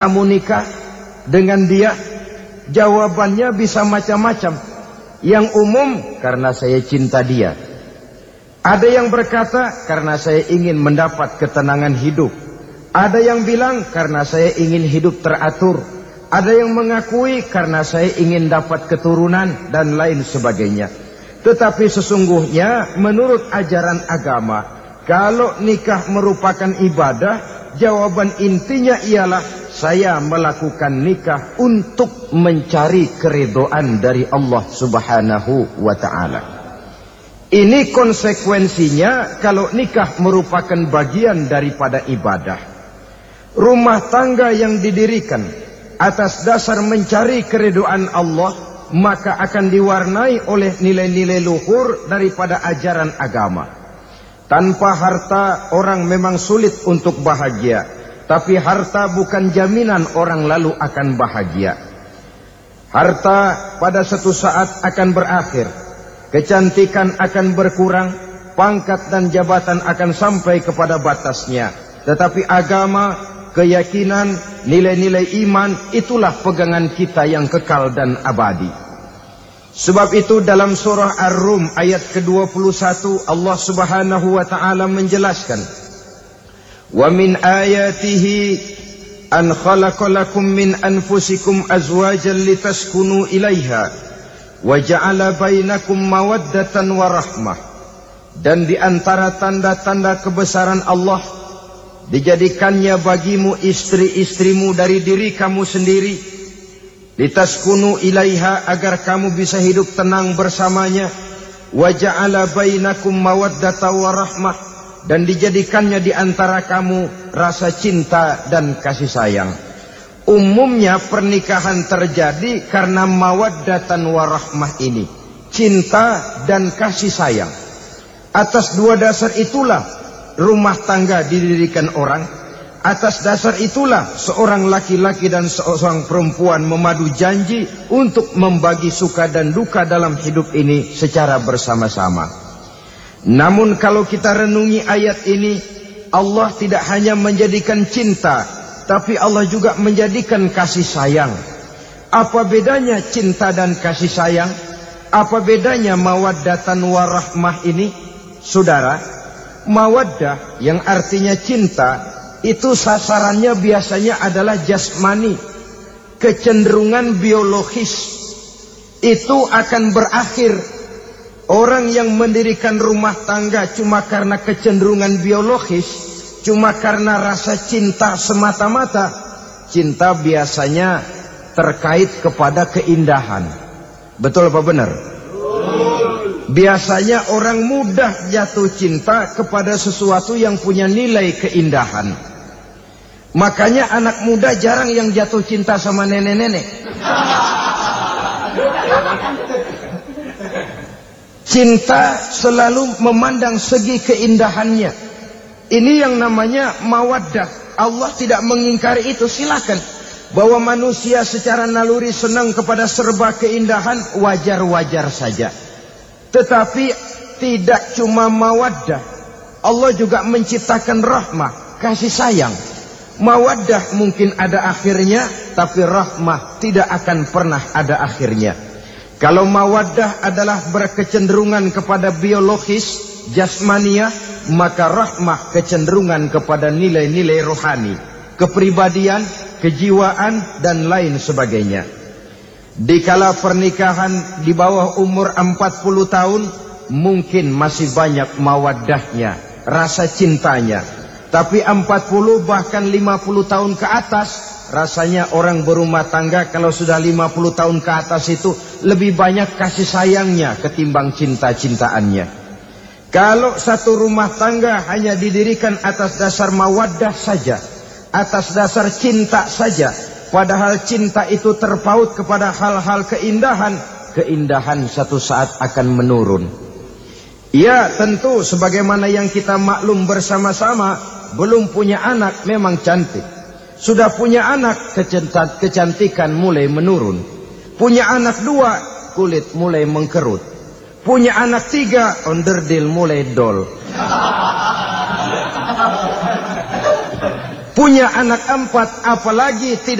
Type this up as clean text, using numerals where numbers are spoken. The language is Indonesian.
kamu nikah dengan dia? Jawabannya bisa macam-macam. Yang umum, karena saya cinta dia. Ada yang berkata, karena saya ingin mendapat ketenangan hidup. Ada yang bilang, karena saya ingin hidup teratur. Ada yang mengakui, karena saya ingin dapat keturunan, dan lain sebagainya. Tetapi sesungguhnya, menurut ajaran agama, kalau nikah merupakan ibadah, jawaban intinya ialah, saya melakukan nikah untuk mencari keridhaan dari Allah Subhanahu wa ta'ala. Ini konsekuensinya kalau nikah merupakan bagian daripada ibadah. Rumah tangga yang didirikan atas dasar mencari keridhaan Allah, maka akan diwarnai oleh nilai-nilai luhur daripada ajaran agama. Tanpa harta orang memang sulit untuk bahagia. Tapi harta bukan jaminan orang lalu akan bahagia. Harta pada suatu saat akan berakhir. Kecantikan akan berkurang. Pangkat dan jabatan akan sampai kepada batasnya. Tetapi agama, keyakinan, nilai-nilai iman, itulah pegangan kita yang kekal dan abadi. Sebab itu dalam surah Ar-Rum ayat ke-21 Allah Subhanahu wa ta'ala menjelaskan, wa min ayatihi an khalaqa lakum min anfusikum azwajan litaskunu ilaiha wa ja'ala bainakum mawaddatan wa rahmah. Dan di antara tanda-tanda kebesaran Allah, dijadikannya bagimu istri-istrimu dari diri kamu sendiri, litaskunu ilaiha, agar kamu bisa hidup tenang bersamanya, wa ja'ala bainakum mawaddatan wa rahmah, dan dijadikannya di antara kamu rasa cinta dan kasih sayang. Umumnya pernikahan terjadi karena mawaddatan warahmah ini, cinta dan kasih sayang. Atas dua dasar itulah rumah tangga didirikan orang. Atas dasar itulah seorang laki-laki dan seorang perempuan memadu janji untuk membagi suka dan duka dalam hidup ini secara bersama-sama. Namun kalau kita renungi ayat ini, Allah tidak hanya menjadikan cinta, tapi Allah juga menjadikan kasih sayang. Apa bedanya cinta dan kasih sayang? Apa bedanya mawaddatan warahmah ini? Saudara, mawaddah yang artinya cinta, itu sasarannya biasanya adalah jasmani. Kecenderungan biologis itu akan berakhir. Orang yang mendirikan rumah tangga cuma karena kecenderungan biologis, cuma karena rasa cinta semata-mata. Cinta biasanya terkait kepada keindahan. Betul apa benar? Biasanya orang mudah jatuh cinta kepada sesuatu yang punya nilai keindahan. Makanya anak muda jarang yang jatuh cinta sama nenek-nenek. Cinta selalu memandang segi keindahannya. Ini yang namanya mawaddah. Allah tidak mengingkari itu, silakan. Bahwa manusia secara naluri senang kepada serba keindahan, wajar-wajar saja. Tetapi tidak cuma mawaddah. Allah juga menciptakan rahmah, kasih sayang. Mawaddah mungkin ada akhirnya, tapi rahmah tidak akan pernah ada akhirnya. Kalau mawaddah adalah berkecenderungan kepada biologis, jasmania, maka rahmah kecenderungan kepada nilai-nilai rohani, kepribadian, kejiwaan, dan lain sebagainya. Dikala pernikahan di bawah umur 40 tahun, mungkin masih banyak mawaddahnya, rasa cintanya. Tapi 40 bahkan 50 tahun ke atas, rasanya orang berumah tangga kalau sudah 50 tahun ke atas itu lebih banyak kasih sayangnya ketimbang cinta-cintaannya. Kalau satu rumah tangga hanya didirikan atas dasar mawaddah saja, atas dasar cinta saja, padahal cinta itu terpaut kepada hal-hal keindahan, keindahan satu saat akan menurun. Ya, tentu sebagaimana yang kita maklum bersama-sama, belum punya anak memang cantik. Sudah punya anak, kecantikan mulai menurun. Punya anak 2, kulit mulai mengkerut. Punya anak 3, onderdil mulai dol. punya anak 4, apalagi tidak